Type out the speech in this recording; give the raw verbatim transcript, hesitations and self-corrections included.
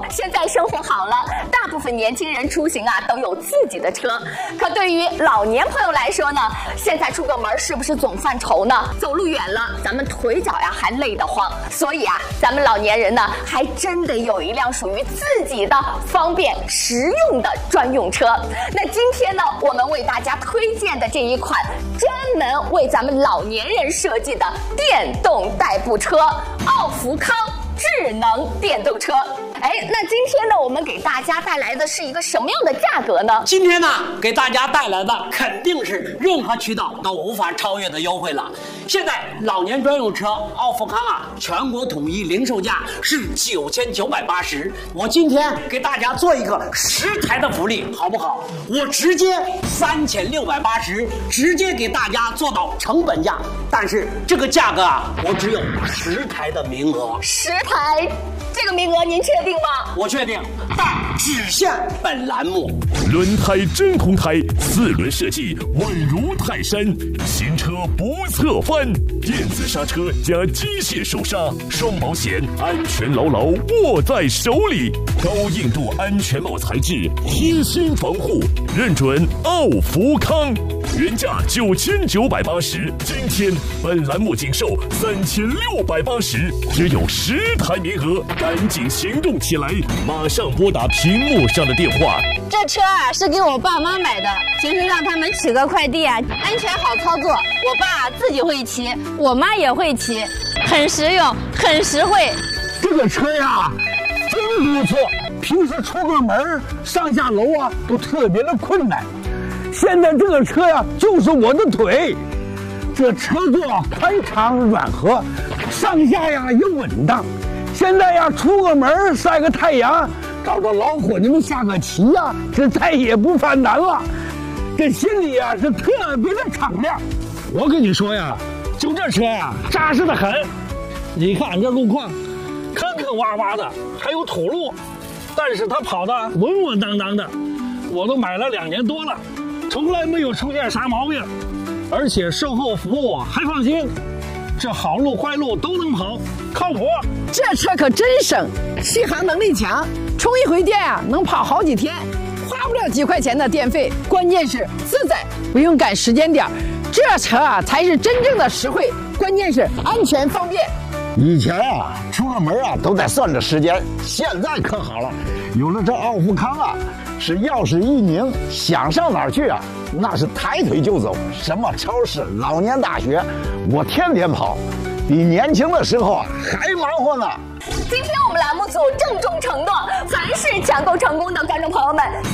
现在生活好了，大部分年轻人出行啊都有自己的车。可对于老年朋友来说呢，现在出个门是不是总犯愁呢？走路远了，咱们腿脚呀还累得慌。所以啊，咱们老年人呢，还真得有一辆属于自己的方便实用的专用车。那今天呢，我们为大家推荐的这一款专门为咱们老年人设计的电动代步车——奥福康智能电动车。哎，那今天呢，我们给大家带来的是一个什么样的价格呢？ 今天呢，给大家带来的肯定是任何渠道都无法超越的优惠了。现在老年专用车奥福康啊，全国统一零售价是九千九百八十。我今天给大家做一个十台的福利，好不好？我直接三千六百八十，直接给大家做到成本价。但是这个价格啊，我只有十台的名额。 十台。这个名额您确定吗？ 我确定，但只限本栏目。 轮胎真空胎，四轮设计稳如泰山，新车不侧翻，电子刹车加机械手刹，双保险，安全牢牢握在手里。高硬度安全帽材质，贴心防护，认准奥福康。原价九千九百八十，今天本栏目仅售三千六百八十，只有十台名额，赶紧行动起来！马上拨打屏幕上的电话。 这车啊是给我爸妈买的，平时让他们取个快递啊，安全好操作。我爸自己会骑，我妈也会骑，很实用，很实惠。 这个车呀，真不错，平时出个门上下楼啊都特别的困难。现在这个车呀，就是我的腿。这车座啊宽敞软和，上下呀也稳当。现在呀，出个门晒个太阳，找着老伙计们下个棋呀，这再也不犯难了。这心里呀是特别的敞亮。我跟你说呀，就这车呀，扎实的很。你看这路况，坑坑洼洼的，还有土路，但是它跑得稳稳当当的。我都买了两年多了，从来没有出现啥毛病，而且售后服务还放心。这好路坏路都能跑，靠谱。 这车可真省，续航能力强，充一回电啊能跑好几天，花不了几块钱的电费，关键是自在，不用赶时间点。这车啊才是真正的实惠，关键是安全方便。 以前啊出个门啊都得算着时间，现在可好了，有了这奥福康啊，是钥匙一拧，想上哪儿去啊，那是抬腿就走。什么超市、老年大学，我天天跑，比年轻的时候啊还忙活呢。 今天我们栏目组郑重承诺，凡是抢购成功的观众朋友们，